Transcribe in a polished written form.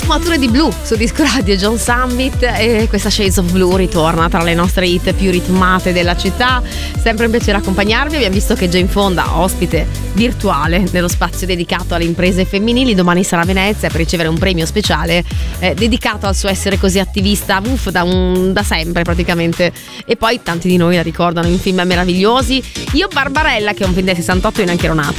Sfumature di blu su Disco Radio, John Summit, e questa Shades of Blue ritorna tra le nostre hit più ritmate della città. Sempre un piacere accompagnarvi. Abbiamo visto che Jane Fonda, ospite virtuale nello spazio dedicato alle imprese femminili, domani sarà a Venezia per ricevere un premio speciale dedicato al suo essere così attivista da sempre praticamente. E poi tanti di noi la ricordano in film meravigliosi. Io Barbarella, che è un film del 68 e neanche ero nata.